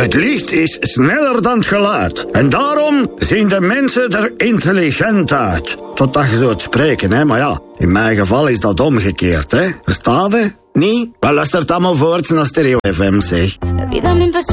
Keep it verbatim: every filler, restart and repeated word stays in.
Het licht is sneller dan het geluid. En daarom zien de mensen er intelligent uit. Totdat je zo het spreken, hè. Maar ja, in mijn geval is dat omgekeerd, hè. Verstaat je? Niet? Maar luister het allemaal voort naar Stereo F M, zeg. La vida me empezó